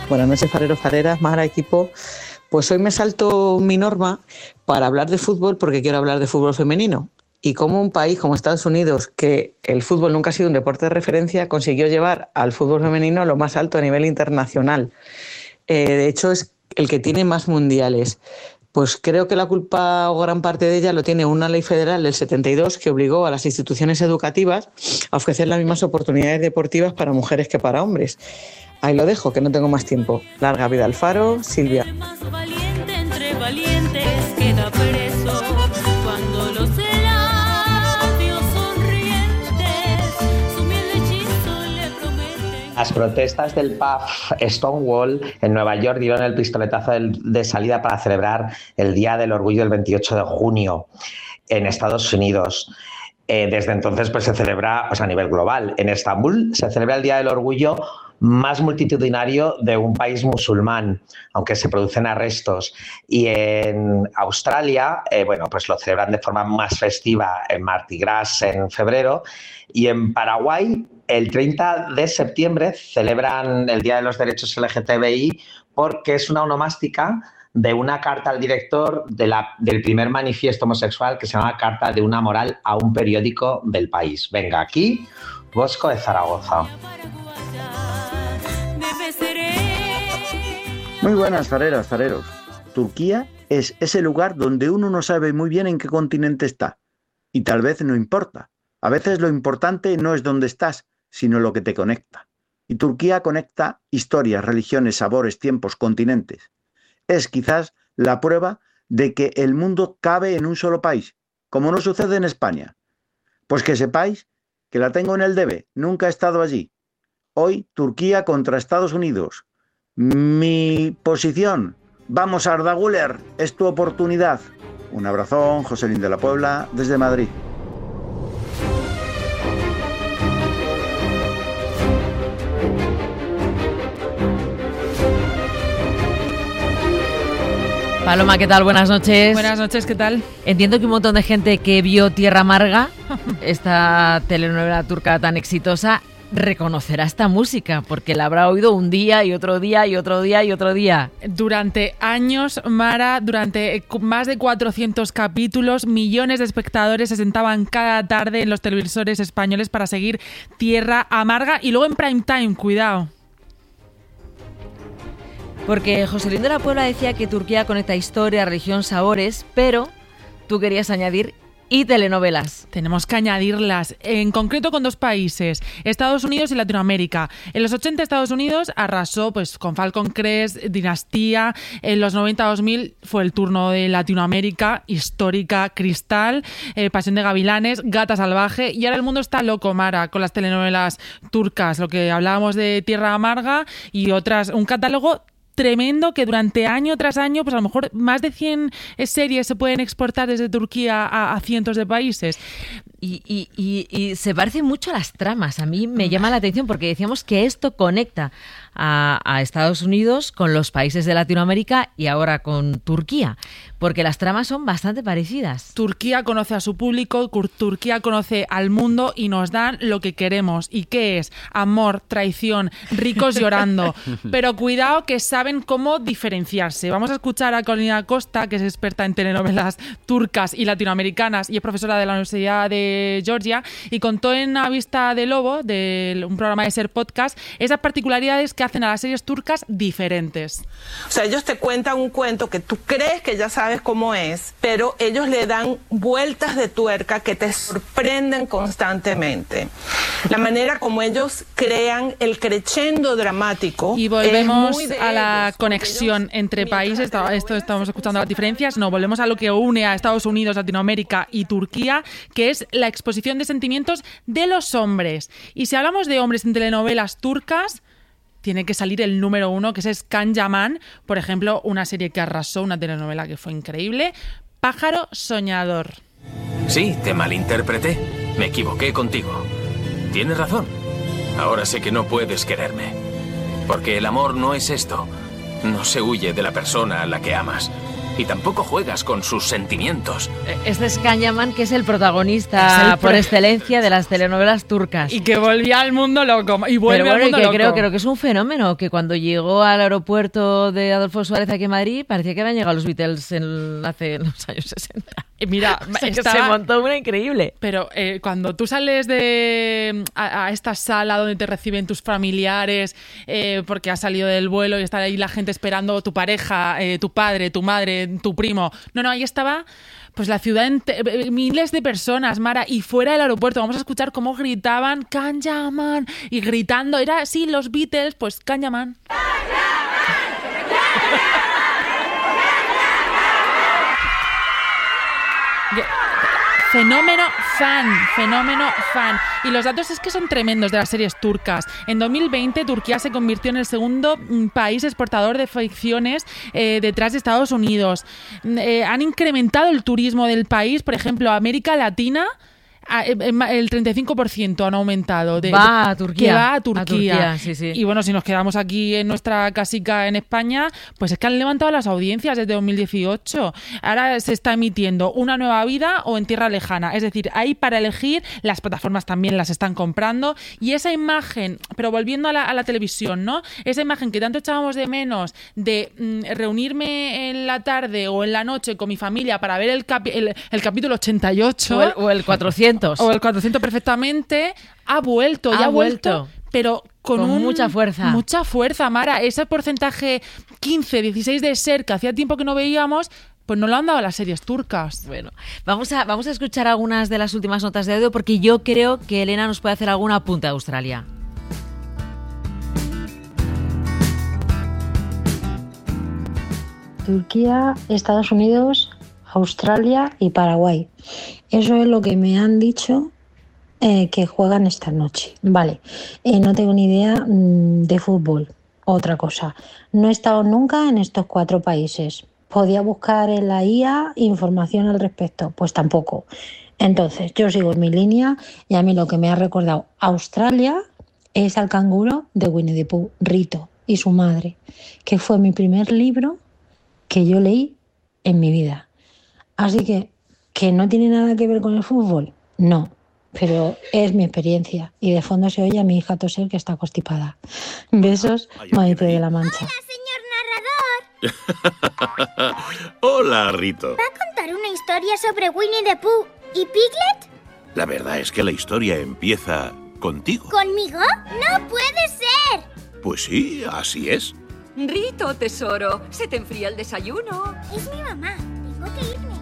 Buenas noches, fareros, fareras, Mara, equipo. Pues hoy me salto mi norma para hablar de fútbol porque quiero hablar de fútbol femenino. Y como un país como Estados Unidos, que el fútbol nunca ha sido un deporte de referencia, consiguió llevar al fútbol femenino a lo más alto a nivel internacional. De hecho, es el que tiene más mundiales. Pues creo que la culpa o gran parte de ella lo tiene una ley federal del 72 que obligó a las instituciones educativas a ofrecer las mismas oportunidades deportivas para mujeres que para hombres. Ahí lo dejo, que no tengo más tiempo. Larga vida al Faro, Silvia. Las protestas del pub Stonewall en Nueva York dieron el pistoletazo de salida para celebrar el Día del Orgullo el 28 de junio en Estados Unidos. Desde entonces pues, se celebra a nivel global. En Estambul se celebra el Día del Orgullo más multitudinario de un país musulmán, aunque se producen arrestos. Y en Australia, pues lo celebran de forma más festiva en Mardi Gras en febrero. Y en Paraguay, el 30 de septiembre, celebran el Día de los Derechos LGTBI porque es una onomástica de una carta al director del primer manifiesto homosexual que se llama Carta de una Moral a un periódico del país. Venga, aquí, Bosco de Zaragoza. Muy buenas, fareras, fareros. Turquía es ese lugar donde uno no sabe muy bien en qué continente está. Y tal vez no importa. A veces lo importante no es dónde estás, sino lo que te conecta. Y Turquía conecta historias, religiones, sabores, tiempos, continentes. Es quizás la prueba de que el mundo cabe en un solo país, como no sucede en España. Pues que sepáis que la tengo en el debe, nunca he estado allí. Hoy, Turquía contra Estados Unidos. Mi posición, vamos Arda Güler, es tu oportunidad. Un abrazón, Joselín de la Puebla, desde Madrid. Paloma, ¿qué tal? Buenas noches. Buenas noches, ¿qué tal? Entiendo que un montón de gente que vio Tierra Amarga, esta telenovela turca tan exitosa, reconocerá esta música, porque la habrá oído un día y otro día y otro día y otro día. Durante años, Mara, durante más de 400 capítulos, millones de espectadores se sentaban cada tarde en los televisores españoles para seguir Tierra Amarga y luego en prime time, cuidado. Porque Joselín de la Puebla decía que Turquía conecta historia, religión, sabores, pero tú querías añadir y telenovelas. Tenemos que añadirlas, en concreto con dos países, Estados Unidos y Latinoamérica. En los 80 Estados Unidos arrasó pues con Falcon Crest, Dinastía. En los 90-2000 fue el turno de Latinoamérica, Histórica, Cristal, Pasión de Gavilanes, Gata Salvaje. Y ahora el mundo está loco, Mara, con las telenovelas turcas. Lo que hablábamos de Tierra Amarga y otras, un catálogo tremendo que durante año tras año, pues a lo mejor más de 100 series se pueden exportar desde Turquía a cientos de países. Y se parecen mucho a las tramas. A mí me llama la atención porque decíamos que esto conecta a Estados Unidos con los países de Latinoamérica y ahora con Turquía, porque las tramas son bastante parecidas. Turquía conoce a su público, Turquía conoce al mundo y nos dan lo que queremos. ¿Y qué es? Amor, traición, ricos llorando. Pero cuidado que saben cómo diferenciarse. Vamos a escuchar a Carolina Costa, que es experta en telenovelas turcas y latinoamericanas y es profesora de la Universidad de Georgia, y contó en A Vista de Lobo, de un programa de Ser Podcast, esas particularidades que hacen a las series turcas diferentes. O sea, ellos te cuentan un cuento que tú crees que ya sabes cómo es, pero ellos le dan vueltas de tuerca que te sorprenden constantemente. La manera como ellos crean el crescendo dramático. Y volvemos a la conexión entre países. Esto estamos escuchando las diferencias. No, volvemos a lo que une a Estados Unidos, Latinoamérica y Turquía, que es la exposición de sentimientos de los hombres. Y si hablamos de hombres en telenovelas turcas, tiene que salir el número uno, que es Can Yaman, por ejemplo, una serie que arrasó, una telenovela que fue increíble, Pájaro Soñador. Sí, te malinterpreté. Me equivoqué contigo. Tienes razón. Ahora sé que no puedes quererme. Porque el amor no es esto. No se huye de la persona a la que amas. Y tampoco juegas con sus sentimientos. Este es Kanyaman, que es el protagonista por excelencia de las telenovelas turcas. Y que volvía al mundo loco. Y vuelve Pero bueno, al mundo loco. Creo que es un fenómeno, que cuando llegó al aeropuerto de Adolfo Suárez aquí en Madrid, parecía que habían llegado los Beatles hace los años 60. Mira, se montó una increíble. Pero cuando tú sales a esta sala donde te reciben tus familiares, porque has salido del vuelo y está ahí la gente esperando, tu pareja, tu padre, tu madre, tu primo. No, ahí estaba pues la ciudad, miles de personas, Mara, y fuera del aeropuerto vamos a escuchar cómo gritaban Kanyaman, y gritando, era así los Beatles, pues Kanyaman. Fenómeno fan. Y los datos es que son tremendos de las series turcas. En 2020, Turquía se convirtió en el segundo país exportador de ficciones detrás de Estados Unidos. Han incrementado el turismo del país, por ejemplo, América Latina. El 35% han aumentado. Va a Turquía. Que va a Turquía. Sí. Y bueno, si nos quedamos aquí en nuestra casica en España, pues es que han levantado las audiencias desde 2018. Ahora se está emitiendo Una nueva vida o En tierra lejana. Es decir, hay para elegir, las plataformas también las están comprando. Y esa imagen, pero volviendo a la televisión, ¿no? Esa imagen que tanto echábamos de menos de reunirme en la tarde o en la noche con mi familia para ver el capítulo 88. O el 400. O el 400 perfectamente, ha vuelto, pero con mucha fuerza. Mucha fuerza, Mara. Ese porcentaje 15, 16 de SER que hacía tiempo que no veíamos, pues no lo han dado las series turcas. Bueno, vamos a escuchar algunas de las últimas notas de audio, porque yo creo que Elena nos puede hacer alguna apunte de Australia. Turquía, Estados Unidos, Australia y Paraguay. Eso es lo que me han dicho que juegan esta noche. Vale, no tengo ni idea de fútbol. Otra cosa, no he estado nunca en estos 4 países. ¿Podía buscar en la IA información al respecto? Pues tampoco. Entonces, yo sigo en mi línea y a mí lo que me ha recordado Australia es al canguro de Winnie the Pooh, Rito, y su madre, que fue mi primer libro que yo leí en mi vida. Así que no tiene nada que ver con el fútbol, no, pero es mi experiencia. Y de fondo se oye a mi hija toser, que está constipada. Besos, Maite de la Mancha. ¡Hola, señor narrador! Hola, Rito. ¿Va a contar una historia sobre Winnie the Pooh y Piglet? La verdad es que la historia empieza contigo. ¿Conmigo? ¡No puede ser! Pues sí, así es. Rito, tesoro, se te enfría el desayuno. Es mi mamá, tengo que irme.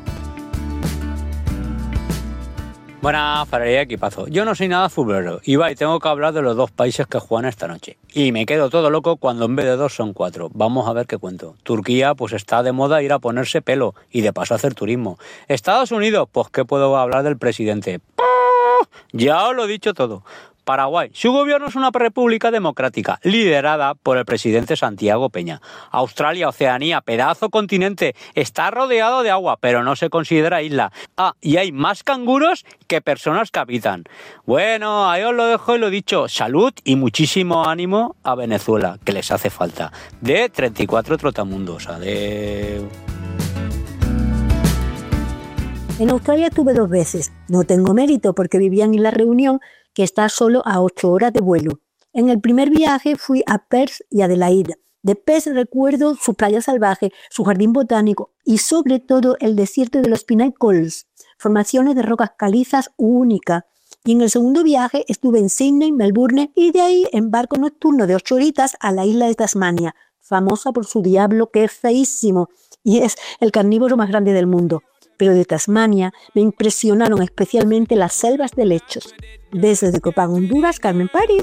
Buenas, Farería, equipazo. Yo no soy nada futbolero y tengo que hablar de los 2 países que juegan esta noche. Y me quedo todo loco cuando en vez de 2 son 4. Vamos a ver qué cuento. Turquía, pues está de moda ir a ponerse pelo y de paso hacer turismo. Estados Unidos, pues ¿qué puedo hablar del presidente? Ya os lo he dicho todo. Paraguay, su gobierno es una república democrática, liderada por el presidente Santiago Peña. Australia, Oceanía, pedazo continente, está rodeado de agua, pero no se considera isla. Y hay más canguros que personas que habitan. Bueno, ahí os lo dejo y lo dicho. Salud y muchísimo ánimo a Venezuela, que les hace falta. De 34 trotamundos. Adeu. En Australia estuve 2 veces. No tengo mérito porque vivían en La Reunión, que está solo a 8 horas de vuelo. En el primer viaje fui a Perth y Adelaide. De Perth recuerdo su playa salvaje, su jardín botánico y sobre todo el desierto de los Pinnacles, formaciones de rocas calizas únicas. Y en el segundo viaje estuve en Sydney, Melbourne y de ahí en barco nocturno de 8 horitas a la isla de Tasmania, famosa por su diablo que es feísimo y es el carnívoro más grande del mundo. Pero de Tasmania me impresionaron especialmente las selvas de helechos. Desde Copán, Honduras, Carmen París.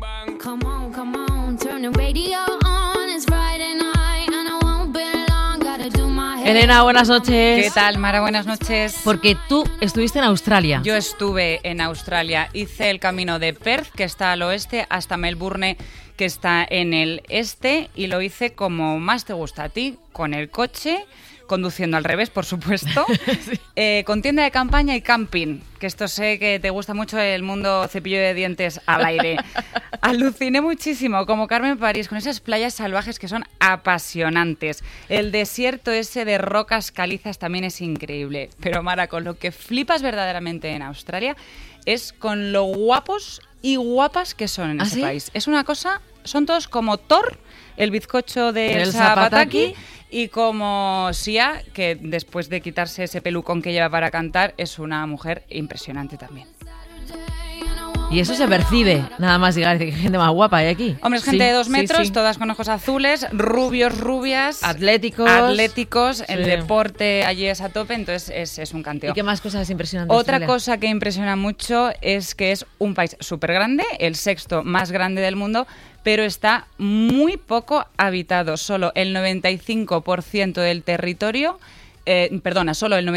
Elena, buenas noches. ¿Qué tal, Mara? Buenas noches. Porque tú estuviste en Australia. Yo estuve en Australia. Hice el camino de Perth, que está al oeste, hasta Melbourne, que está en el este, y lo hice como más te gusta a ti, con el coche, conduciendo al revés, por supuesto, con tienda de campaña y camping, que esto sé que te gusta mucho el mundo cepillo de dientes al aire. Aluciné muchísimo, como Carmen París, con esas playas salvajes que son apasionantes. El desierto ese de rocas calizas también es increíble. Pero Mara, con lo que flipas verdaderamente en Australia es con lo guapos y guapas que son en ese país. Es una cosa, son todos como Thor, el bizcocho de Elsa Pataky, y como Sia, que después de quitarse ese pelucón que lleva para cantar, es una mujer impresionante también. Y eso se percibe, nada más llegar, que gente más guapa hay aquí. Hombre, es gente de 2 metros, todas con ojos azules, rubios, rubias, atléticos, el deporte allí es a tope, entonces es un canteo. ¿Y qué más cosas impresionantes? Otra cosa que impresiona mucho es que es un país súper grande, el 6º más grande del mundo, pero está muy poco habitado. Solo el 95% del territorio, solo el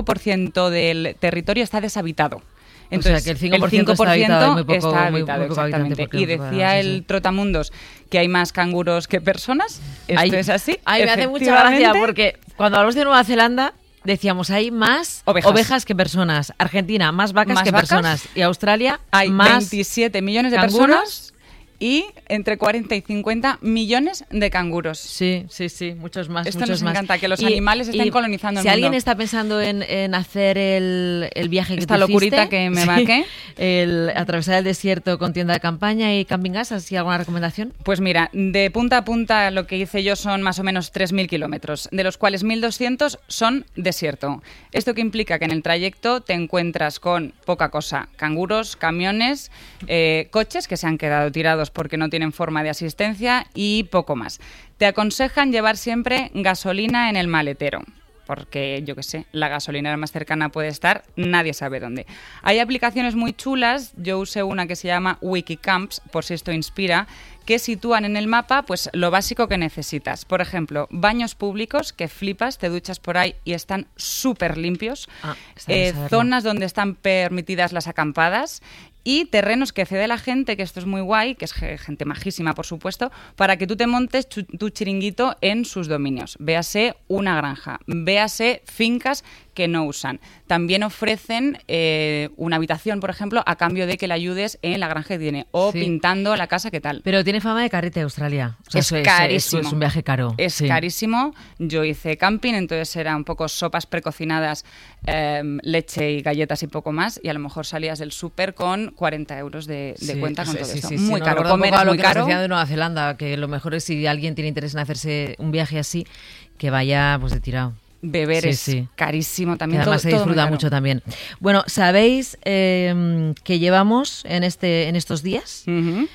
95% del territorio está deshabitado. Entonces, o sea, que el 5% está habitado, muy poco, está habitado, muy poco exactamente. Y decía el Trotamundos que hay más canguros que personas. ¿Esto es así? Me hace mucha gracia porque cuando hablamos de Nueva Zelanda decíamos hay más ovejas que personas. Argentina, más vacas que personas. Y Australia, hay más 27 millones de personas y entre 40 y 50 millones de canguros. Sí, muchos más. Esto muchos nos encanta, que los animales estén colonizando el mundo. Si alguien está pensando en hacer el viaje que esta locurita que me va, ¿qué? El atravesar el desierto con tienda de campaña y camping gas, ¿así alguna recomendación? Pues mira, de punta a punta lo que hice yo son más o menos 3.000 kilómetros, de los cuales 1.200 son desierto. Esto que implica que en el trayecto te encuentras con poca cosa, canguros, camiones, coches que se han quedado tirados porque no tienen forma de asistencia y poco más. Te aconsejan llevar siempre gasolina en el maletero, porque, yo qué sé, la gasolinera más cercana puede estar, nadie sabe dónde. Hay aplicaciones muy chulas, yo usé una que se llama Wikicamps, por si esto inspira, que sitúan en el mapa pues lo básico que necesitas. Por ejemplo, baños públicos, que flipas, te duchas por ahí y están súper limpios. Zonas donde están permitidas las acampadas y terrenos que cede la gente, que esto es muy guay, que es gente majísima, por supuesto, para que tú te montes tu chiringuito en sus dominios. Véase una granja, véase fincas que no usan. También ofrecen una habitación, por ejemplo, a cambio de que le ayudes en la granja que tiene o pintando la casa, ¿qué tal? Pero tiene fama de carrete Australia. O sea, es carísimo. Es un viaje caro. Es carísimo. Yo hice camping, entonces era un poco sopas precocinadas, leche y galletas y poco más, y a lo mejor salías del súper con 40 euros de cuenta con todo esto. Muy caro. Comer es muy caro. De Nueva Zelanda, que lo mejor es si alguien tiene interés en hacerse un viaje así, que vaya pues de tirado. Beber es carísimo también. Que además se disfruta mucho también. Bueno, ¿sabéis que llevamos en estos días?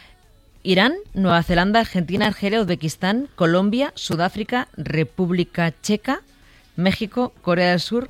Irán, Nueva Zelanda, Argentina, Argelia, Uzbekistán, Colombia, Sudáfrica, República Checa, México, Corea del Sur,